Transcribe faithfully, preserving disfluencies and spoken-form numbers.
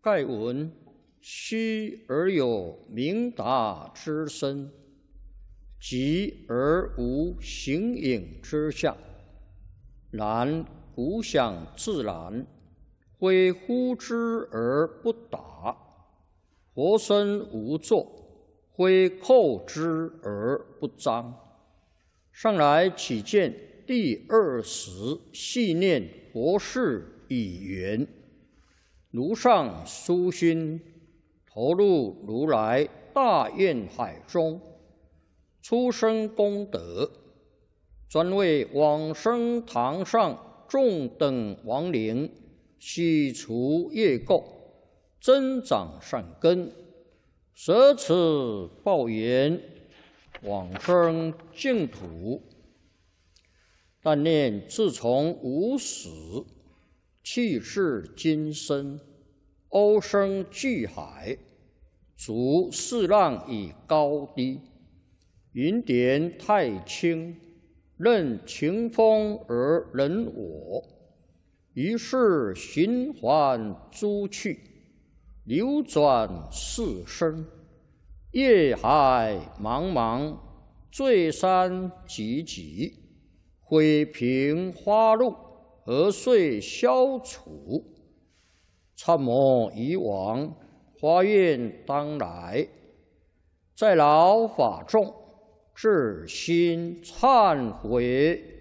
盖闻虚而有明达之身，寂而无形影之相。然古想自然，非呼之而不答；活身无作，非叩之而不彰。上来起见第二十细念佛事以缘，如上殊心，投入如来大愿海中，出生功德，专为往生堂上众等亡灵洗除业垢，增长善根，舍此报缘，往生净土。但念自从无始，气至今生，欧生巨海，逐四浪以高低，云点太轻，任情风而人我。于是循环诸趣，流转四生，业海茫茫，罪山积积，毁平花露，何遂消除？参谋以往，发愿当来，在劳法众，至心忏悔。